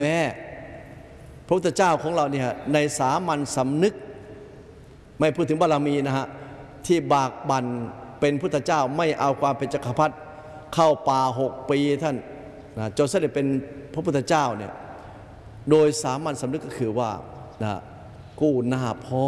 แม่พระพุทธเจ้าของเราเนี่ยในสามัญสำนึกไม่พูดถึงบารมีนะฮะที่บากบั่นเป็นพุทธเจ้าไม่เอาความเป็นจักรพรรดิเข้าป่า6 ปีท่านนะจนเสด็จเป็นพระพุทธเจ้าเนี่ยโดยสามัญสำนึกก็คือว่านะกู้หน้าพ่อ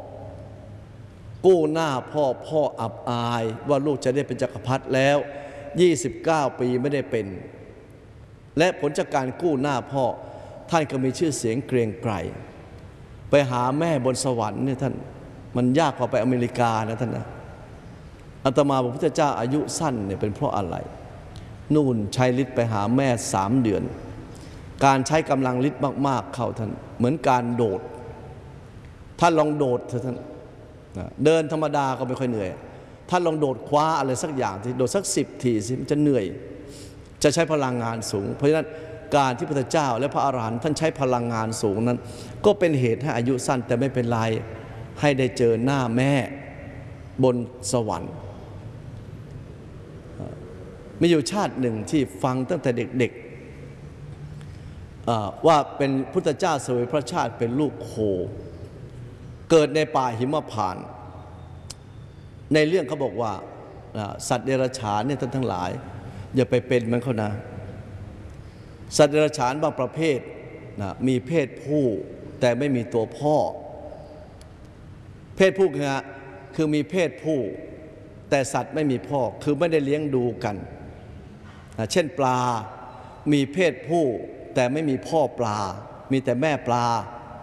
พ่ออับอายว่าลูกจะได้เป็นจักรพรรดิแล้ว29 ปีไม่ได้เป็นและผลจากการกู้หน้าพ่อท่านก็มีชื่อเสียงเกรียงไกรไปหาแม่บนสวรรค์เนี่ยท่านมันยากกว่าไปอเมริกานะท่านนะอาตมาบอกพระพุทธเจ้าอายุสั้นเนี่ยเป็นเพราะอะไรนู่นใช้ฤทธิ์ไปหาแม่3 เดือนการใช้กำลังฤทธิ์มากๆเข้าท่านเหมือนการโดดท่านลองโดดเถอะท่านเดินธรรมดาก็ไม่ค่อยเหนื่อยท่านลองโดดคว้าอะไรสักอย่างที่โดดสัก10 ทีสิมันจะเหนื่อยจะใช้พลังงานสูงเพราะฉะนั้นการที่พระพุทธเจ้าและพระอรหันต์ท่านใช้พลังงานสูงนั้นก็เป็นเหตุให้อายุสั้นแต่ไม่เป็นไรให้ได้เจอหน้าแม่บนสวรรค์มีอยู่ชาติหนึ่งที่ฟังตั้งแต่เด็กๆว่าเป็นพุทธเจ้าเสวยพระชาติเป็นลูกโคเกิดในป่าหิมพานต์ในเรื่องเขาบอกว่าสัตว์เดรัจฉานเนี่ยท่านทั้งหลายอย่าไปเป็นมันเขานะสัตว์เดรัจฉานบางประเภทนะมีเพศผู้แต่ไม่มีตัวพ่อเพศผู้คือมีเพศผู้แต่สัตว์ไม่มีพ่อคือไม่ได้เลี้ยงดูกันเช่นปลามีเพศผู้แต่ไม่มีพ่อปลามีแต่แม่ปลา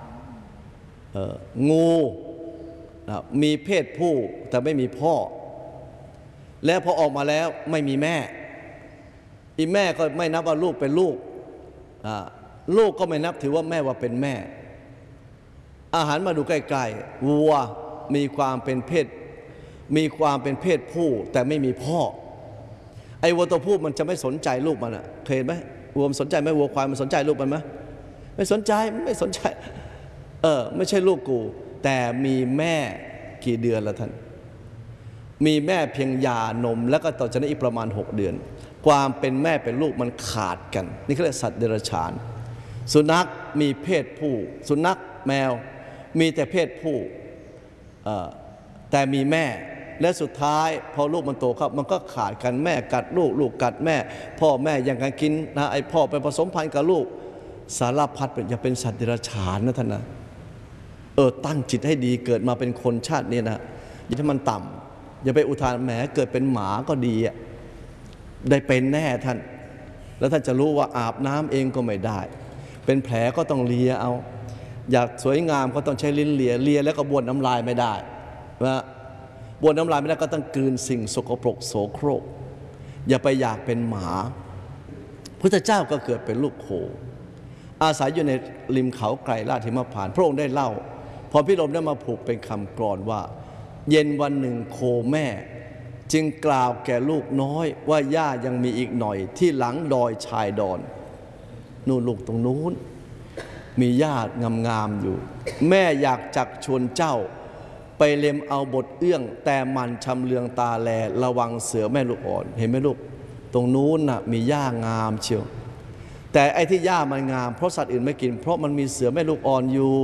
งูมีเพศผู้แต่ไม่มีพ่อและพอออกมาแล้วไม่มีแม่อีแม่ก็ไม่นับว่าลูกเป็นลูกลูกก็ไม่นับถือว่าแม่ว่าเป็นแม่อาหารมาดูใกล้ๆวัวมีความเป็นเพศผู้แต่ไม่มีพ่อไอ้วัวตัวผู้มันจะไม่สนใจลูกมันเคยเห็นไหมวัวมันสนใจไหมวัวควายมันสนใจลูกมันไหมไม่สนใจไม่ใช่ลูกกูแต่มีแม่กี่เดือนละท่านมีแม่เพียงยานมแล้วก็ต่อจากนั้นอีกประมาณ6 เดือนความเป็นแม่เป็นลูกมันขาดกันนี่เขาเรียกสัตว์เดรัจฉานสุนัขมีเพศผู้สุนัขแมวมีแต่เพศผู้แต่มีแม่และสุดท้ายพอลูกมันโตครับมันก็ขาดกันแม่กัดลูกลูกกัดแม่พ่อแม่ยังกันกินนะไอ้พ่อไปผสมพันธุ์กับลูกสารพัดเป็นอย่าเป็นสัตว์เดรัจฉานนะท่านนะตั้งจิตให้ดีเกิดมาเป็นคนชาตินี้นะอย่าให้มันต่ำอย่าไปอุทานแหมเกิดเป็นหมาก็ดีได้เป็นแน่ท่านแล้วท่านจะรู้ว่าอาบน้ำเองก็ไม่ได้เป็นแผลก็ต้องเลียเอาอยากสวยงามก็ต้องใช้ลิ้นเลียแล้วก็บ้วนน้ำลายไม่ได้ว่าบ้วนน้ำลายไม่ได้ก็ต้องกลืนสิ่งสกปรกโสโครกอย่าไปอยากเป็นหมาพุทธเจ้าก็เกิดเป็นลูกโคอาศัยอยู่ในริมเขาไกรลาดหิมพานต์พระองค์ได้เล่าพอพิรมได้มาผูกเป็นคำกลอนว่าเย็นวันหนึ่งโคแม่จึงกล่าวแก่ลูกน้อยว่าย่ายังมีอีกหน่อยที่หลังดอยชายดอนนู่นลูกตรงนู้นมีหญ้างามๆอยู่แม่อยากจักชวนเจ้าไปเล็มเอาบทเอื้องแต่มันชำเลืองตาแลระวังเสือแม่ลูกอ่อนเห็นไหมลูกตรงนู้นน่ะมีหญ้างามเชียวแต่ไอ้ที่หญ้ามันงามเพราะสัตว์อื่นไม่กินเพราะมันมีเสือแม่ลูกอ่อนอยู่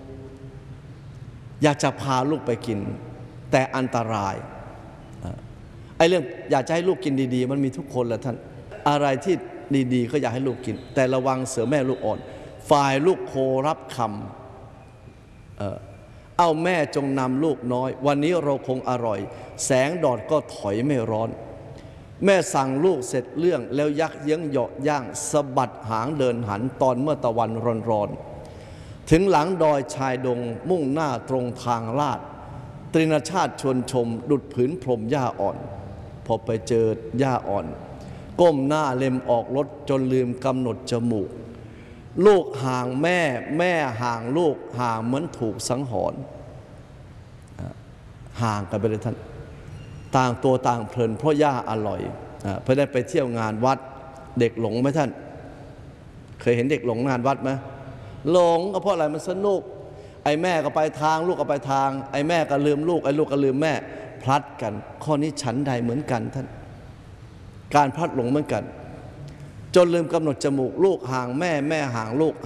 อยากจะพาลูกไปกินแต่อันตรายไอ้เรื่องอยากจะให้ลูกกินดีๆมันมีทุกคนแหละท่านอะไรที่ดีๆก็อยากให้ลูกกินแต่ระวังเสือแม่ลูกอ่อนฝ่ายลูกโครับคำเอาแม่จงนำลูกน้อยวันนี้เราคงอร่อยแสงดอดก็ถอยไม่ร้อนแม่สั่งลูกเสร็จเรื่องแล้วยักเยื้องเหยาะย่างสะบัดหางเดินหันตอนเมื่อตะวันร้อนๆถึงหลังดอยชายดงมุ่งหน้าตรงทางลาดตรินชาติชวนชมดุจผืนพรมหญ้าอ่อนพอไปเจอหญ้าอ่อนก้มหน้าเล็มออกรถจนลืมกำหนดจมูกลูกห่างแม่ห่างลูกห่างเหมือนถูกสังหรณ์ห่างกันไปเลยท่านต่างตัวต่างเพลินเพราะหญ้าอร่อยเพื่อได้ไปเที่ยวงานวัดเด็กหลงไหมท่านเคยเห็นเด็กหลงงานวัดไหมหลงก็เพราะอะไรมันสนุกไอ้แม่ก็ไปทางลูกก็ไปทางไอ้แม่ก็ลืมลูกไอ้ลูกก็ลืมแม่พลัดกันข้อนี้ฉันใดเหมือนกันท่านการพลัดหลงเหมือนกันจนลืมกำหนดจมูกลูกห่างแม่ห่างลูก